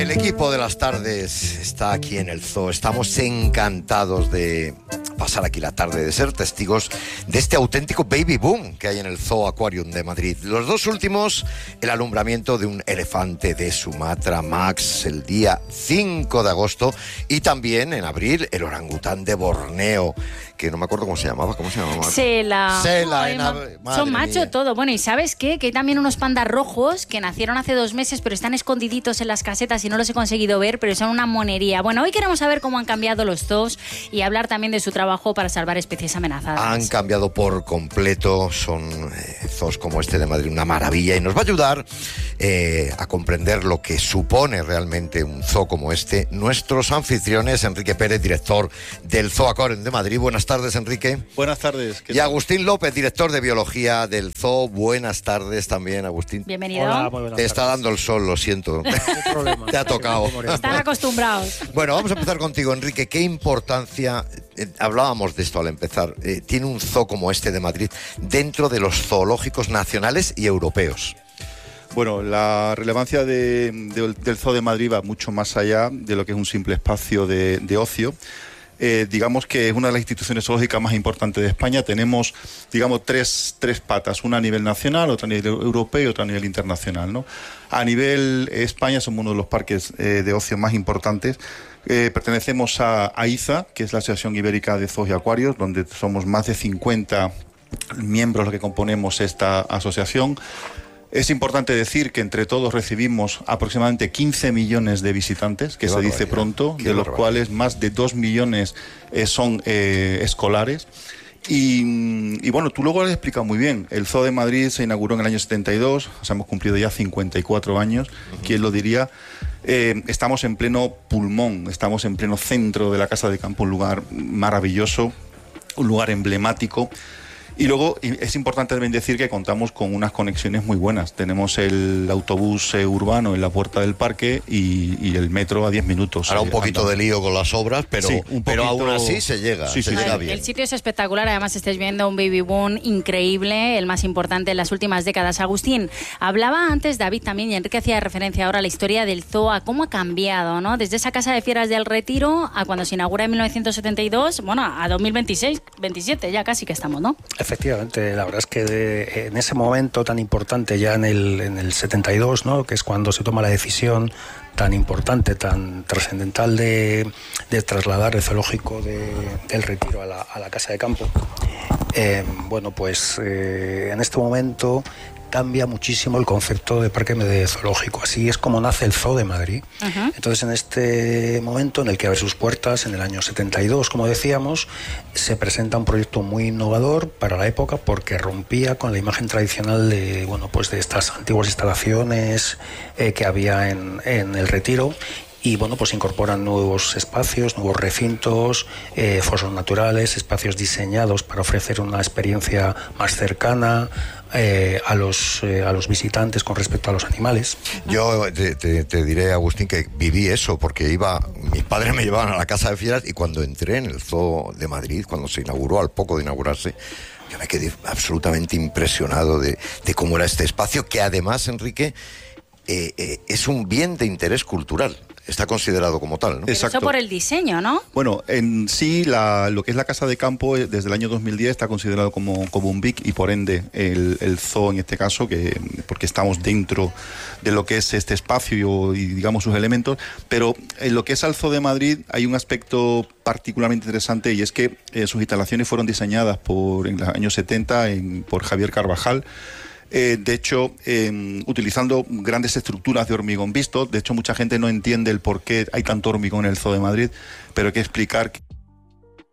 El equipo de las tardes está aquí en el zoo. Estamos encantados de pasar aquí la tarde, de ser testigos de este auténtico baby boom que hay en el Zoo Aquarium de Madrid. Los dos últimos, el alumbramiento de un elefante de Sumatra, Max, el día 5 de agosto, y también en abril el orangután de Borneo, que no me acuerdo cómo se llamaba. Sela. Son macho mía. todo. Bueno, ¿y sabes qué? Que hay también unos pandas rojos que nacieron hace 2 meses, pero están escondiditos en las casetas y no los he conseguido ver, pero son una monería. Bueno, hoy queremos saber cómo han cambiado los zoos y hablar también de su trabajo para salvar especies amenazadas. Han cambiado por completo, son zoos como este de Madrid una maravilla, y nos va a ayudar a comprender lo que supone realmente un zoo como este. Nuestros anfitriones, Enrique Pérez, director del Zoo Aquarium de Madrid. Buenas tardes, Enrique. Buenas tardes. Y Agustín López, director de biología del zoo. Buenas tardes también, Agustín. Bienvenido. Hola, muy buenas Te está tardes. dando el sol, lo siento. No hay problema. Te ha tocado. Están acostumbrados. Bueno, vamos a empezar contigo, Enrique. ¿Qué importancia, hablábamos de esto al empezar, tiene un zoo como este de Madrid dentro de los zoológicos nacionales y europeos? Bueno, la relevancia del Zoo de Madrid va mucho más allá de lo que es un simple espacio de ocio. Digamos que es una de las instituciones zoológicas más importantes de España. Tenemos, digamos, tres patas, una a nivel nacional, otra a nivel europeo y otra a nivel internacional, ¿no? A nivel España somos uno de los parques de ocio más importantes. Pertenecemos a AIZA, que es la Asociación Ibérica de Zoos y Acuarios, donde somos más de 50 miembros los que componemos esta asociación. Es importante decir que entre todos recibimos aproximadamente 15 millones de visitantes, que se dice pronto, de los cuales más de 2 millones son escolares. Y bueno, tú luego lo has explicado muy bien. El Zoo de Madrid se inauguró en el año 72, o sea, hemos cumplido ya 54 años, ¿quién lo diría? Estamos en pleno pulmón, estamos en pleno centro de la Casa de Campo, un lugar maravilloso, un lugar emblemático. Y luego es importante también decir que contamos con unas conexiones muy buenas. Tenemos el autobús urbano en la puerta del parque y el metro a 10 minutos. Ahora un poquito de lío con las obras, pero, sí, pero aún así se llega, sí, se sí, llega sí. bien. El sitio es espectacular, además estáis viendo un baby boom increíble, el más importante en las últimas décadas. Agustín, hablaba antes David también, y Enrique hacía referencia ahora a la historia del zoo, a cómo ha cambiado, ¿no? Desde esa Casa de Fieras del Retiro a cuando se inaugura en 1972, bueno, a 2026, 27 ya casi que estamos, ¿no? Efectivamente, la verdad es que en ese momento tan importante, ya en el 72, ¿no?, que es cuando se toma la decisión tan importante, tan trascendental de trasladar el zoológico del Retiro a la Casa de Campo, bueno, pues en este momento cambia muchísimo el concepto de parque zoológico. Así es como nace el Zoo de Madrid. Uh-huh. Entonces, en este momento en el que abre sus puertas, en el año 72, como decíamos, se presenta un proyecto muy innovador para la época, porque rompía con la imagen tradicional de, bueno, pues de estas antiguas instalaciones que había en el Retiro. Y bueno, pues incorporan nuevos espacios, nuevos recintos, fosos naturales, espacios diseñados para ofrecer una experiencia más cercana a los visitantes con respecto a los animales. Yo te diré, Agustín, que viví eso, porque mis padres me llevaban a la Casa de Fieras, y cuando entré en el Zoo de Madrid, cuando se inauguró, al poco de inaugurarse, yo me quedé absolutamente impresionado de cómo era este espacio, que además, Enrique, es un bien de interés cultural. Está considerado como tal, ¿no? Exacto. Eso por el diseño, ¿no? Bueno, en sí, lo que es la Casa de Campo, desde el año 2010 está considerado como un BIC, y por ende el zoo en este caso, porque estamos dentro de lo que es este espacio y digamos sus elementos. Pero en lo que es al Zoo de Madrid hay un aspecto particularmente interesante, y es que sus instalaciones fueron diseñadas en los años 70 por Javier Carvajal. De hecho, utilizando grandes estructuras de hormigón visto. De hecho, mucha gente no entiende el por qué hay tanto hormigón en el Zoo de Madrid, pero hay que explicar